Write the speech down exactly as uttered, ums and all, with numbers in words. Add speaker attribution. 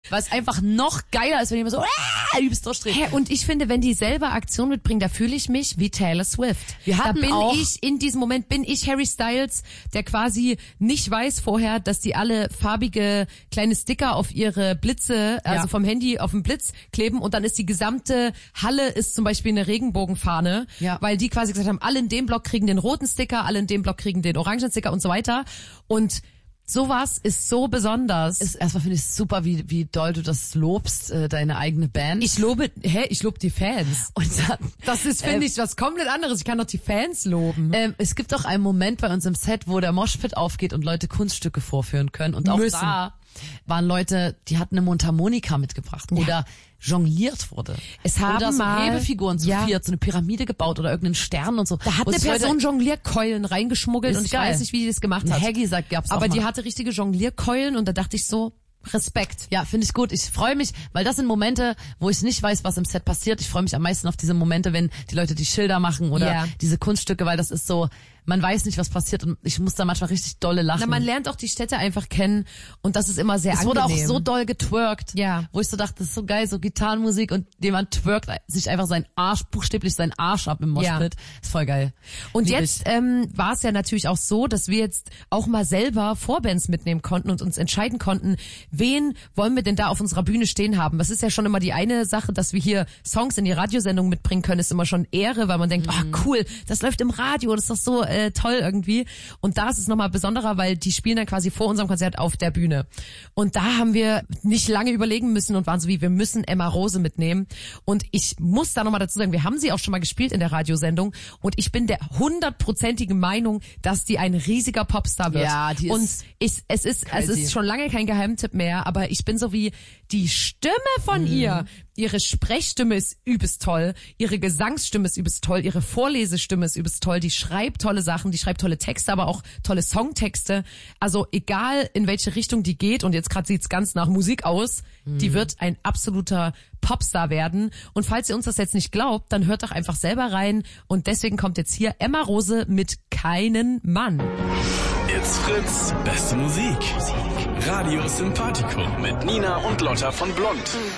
Speaker 1: was einfach noch geiler ist, wenn jemand so äh, übelst durchdreht.
Speaker 2: Hä, und ich finde, wenn die selber Aktion mitbringen, da fühle ich mich wie Taylor Swift.
Speaker 1: Wir
Speaker 2: da
Speaker 1: hatten
Speaker 2: bin
Speaker 1: auch
Speaker 2: ich, in diesem Moment bin ich Harry Styles, der quasi nicht weiß vorher, dass die alle farbige kleine Sticker auf ihre Blitze, also
Speaker 1: Ja.
Speaker 2: vom Handy auf den Blitz kleben und dann ist die gesamte Halle ist zum Beispiel eine Regenbogenfahne,
Speaker 1: Ja.
Speaker 2: weil die quasi gesagt haben, alle in dem Block kriegen den roten Sticker, alle in dem Block kriegen den orangen Sticker und so weiter. Und sowas ist so besonders.
Speaker 1: ist erstmal finde ich super, wie wie doll du das lobst, äh, deine eigene Band.
Speaker 2: Ich lobe, hä, ich lobe die Fans.
Speaker 1: und dann,
Speaker 2: Das ist, finde
Speaker 1: Ähm,
Speaker 2: ich, was komplett anderes. Ich kann doch die Fans loben.
Speaker 1: ähm, es gibt auch einen Moment bei uns im Set, wo der Moshpit aufgeht und Leute Kunststücke vorführen können. Und auch
Speaker 2: Müssen.
Speaker 1: da waren Leute, die hatten eine Mundharmonika mitgebracht oder jongliert wurde.
Speaker 2: Es haben
Speaker 1: oder so
Speaker 2: mal-
Speaker 1: Hebefiguren zu
Speaker 2: ja.
Speaker 1: viert, so eine Pyramide gebaut oder irgendeinen Stern und so.
Speaker 2: Da hat
Speaker 1: Wo
Speaker 2: eine
Speaker 1: sich
Speaker 2: Person
Speaker 1: Leute,
Speaker 2: Jonglierkeulen reingeschmuggelt
Speaker 1: Ist
Speaker 2: und ich
Speaker 1: geil.
Speaker 2: weiß nicht, wie die das gemacht
Speaker 1: ein
Speaker 2: hat.
Speaker 1: Haggy sagt, gab's
Speaker 2: Aber
Speaker 1: auch
Speaker 2: die
Speaker 1: mal.
Speaker 2: hatte richtige Jonglierkeulen und da dachte ich so, Respekt.
Speaker 1: Ja, finde ich gut. Ich freue mich, weil das sind Momente, wo ich nicht weiß, was im Set passiert. Ich freue mich am meisten auf diese Momente, wenn die Leute die Schilder machen oder
Speaker 2: Ja.
Speaker 1: diese Kunststücke, weil das ist so, man weiß nicht, was passiert und ich muss da manchmal richtig dolle lachen.
Speaker 2: Na, man lernt auch die Städte einfach kennen und das ist immer sehr
Speaker 1: es
Speaker 2: angenehm.
Speaker 1: wurde auch so doll getwerkt,
Speaker 2: Ja.
Speaker 1: wo ich so dachte, das ist so geil, so Gitarrenmusik und jemand twerkt sich einfach seinen Arsch, buchstäblich seinen Arsch ab im Moshpit. Ist voll geil.
Speaker 2: Und
Speaker 1: Lieb
Speaker 2: jetzt
Speaker 1: ich.
Speaker 2: ähm, war es ja natürlich auch so, dass wir jetzt auch mal selber Vorbands mitnehmen konnten und uns entscheiden konnten, wen wollen wir denn da auf unserer Bühne stehen haben. Das ist ja schon immer die eine Sache, dass wir hier Songs in die Radiosendung mitbringen können, ist immer schon Ehre, weil man denkt, ah
Speaker 1: Mhm.
Speaker 2: cool, das läuft im Radio, das ist doch so äh, toll irgendwie. Und da ist es nochmal besonderer, weil die spielen dann quasi vor unserem Konzert auf der Bühne. Und da haben wir nicht lange überlegen müssen und waren so wie, wir müssen Emma Rose mitnehmen. Und ich muss da nochmal dazu sagen, wir haben sie auch schon mal gespielt in der Radiosendung und ich bin der hundertprozentigen Meinung, dass die ein riesiger Popstar wird.
Speaker 1: Ja, die ist
Speaker 2: und ich, es ist, es
Speaker 1: crazy.
Speaker 2: ist schon lange kein Geheimtipp mehr, aber ich bin so wie die Stimme von
Speaker 1: Mhm.
Speaker 2: ihr. Ihre Sprechstimme ist übelst toll, ihre Gesangsstimme ist übelst toll, ihre Vorlesestimme ist übelst toll, die schreibt tolle Sachen, die schreibt tolle Texte, aber auch tolle Songtexte. Also egal in welche Richtung die geht und jetzt gerade sieht's ganz nach Musik aus, die wird ein absoluter Popstar werden. Und falls ihr uns das jetzt nicht glaubt, dann hört doch einfach selber rein und deswegen kommt jetzt hier Emma Rose mit Keinen Mann.
Speaker 3: It's Fritz, beste Musik. Radio Sympathico mit Nina und Lotta von Blond.